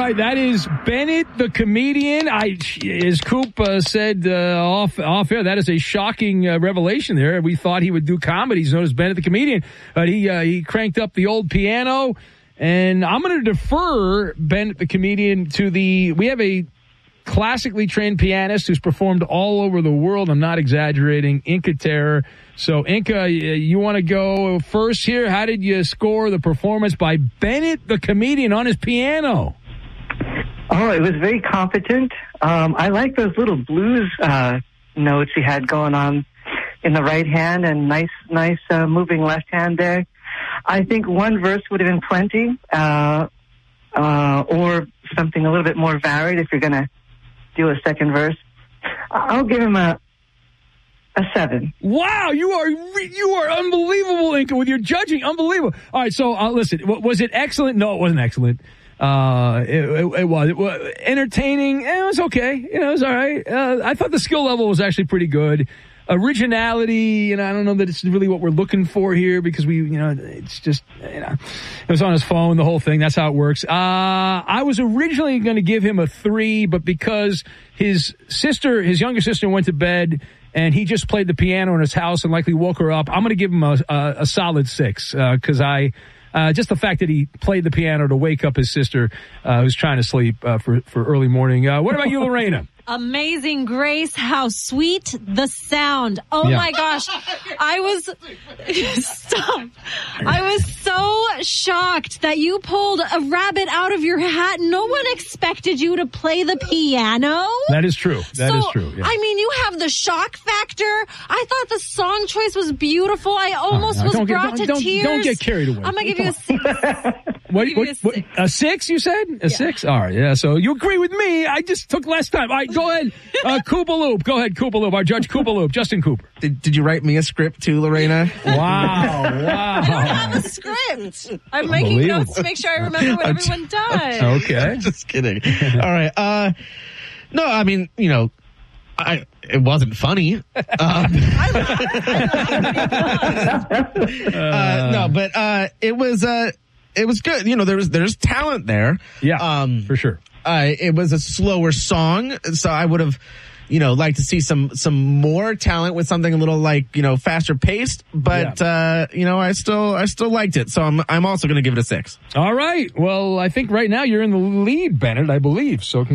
right, that is Bennett the comedian. As Coop said off air, that is a shocking revelation there. We thought he would do comedy. He's known as Bennett the comedian, but he cranked up the old piano. And I'm going to defer Bennett the comedian to we have a classically trained pianist who's performed all over the world. I'm not exaggerating. Inca Terror. So, Inca, you want to go first here? How did you score the performance by Bennett the comedian on his piano? Oh, it was very competent. I like those little blues notes he had going on in the right hand and nice moving left hand there. I think one verse would have been plenty, or something a little bit more varied if you're going to do a second verse. I'll give him a 7. Wow, you are unbelievable, Inca, with your judging. Unbelievable. All right, so listen, was it excellent? No, it wasn't excellent. It was entertaining. It was okay. It was all right. I thought the skill level was actually pretty good. Originality, I don't know that it's really what we're looking for here because it's just, it was on his phone, the whole thing. That's how it works. I was originally going to give him a 3, but because his younger sister went to bed and he just played the piano in his house and likely woke her up, I'm going to give him a solid 6, because just the fact that he played the piano to wake up his sister, who's trying to sleep, for early morning. What about you, Lorena? Amazing Grace, how sweet the sound. Oh my gosh. I was so shocked that you pulled a rabbit out of your hat. No one expected you to play the piano. That is true. That is true. Yeah. I mean, you have the shock factor. I thought the song choice was beautiful. I almost was brought to tears. Don't get carried away. I'm going to give you a 6. What, a 6, you said? A 6? All right, yeah. So you agree with me. I just took less time. All right, go ahead. Koopaloop. Go ahead, Koopaloop. Our Judge Koopaloop, Justin Cooper. Did you write me a script too, Lorena? Wow. I don't have a script. I'm making notes to make sure I remember what everyone does. Okay. Just kidding. All right. No, I mean, it wasn't funny. No, but it was good. There's talent there. Yeah, for sure. It was a slower song, so I would have, liked to see some more talent with something a little faster paced. But I still liked it, so I'm also going to give it a 6. All right. Well, I think right now you're in the lead, Bennett, I believe. So